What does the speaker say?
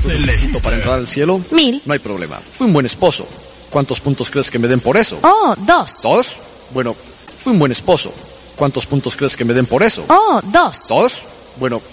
¿Cuánto necesito para entrar al cielo? 1000. No hay problema. Fui un buen esposo. ¿Cuántos puntos crees que me den por eso? Oh, 2. ¿2? Bueno, fui un buen esposo. ¿Cuántos puntos crees que me den por eso? Oh, 2. ¿2? Bueno,